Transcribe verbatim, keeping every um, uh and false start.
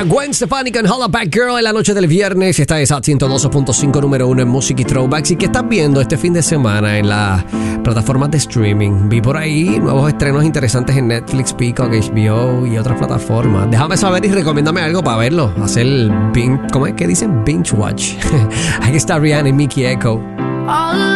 era Gwen Stefani con Holla Back Girl en la noche del viernes. Esta es a ciento doce punto cinco, número uno en Music y Throwbacks. ¿Y qué estás viendo este fin de semana en las plataformas de streaming? Vi por ahí nuevos estrenos interesantes en Netflix, Peacock, H B O y otras plataformas. Déjame saber y recomiéndame algo para verlo. Hacer el binge, ¿cómo es que dicen? Binge watch. Aquí está Rihanna y Mickey Echo.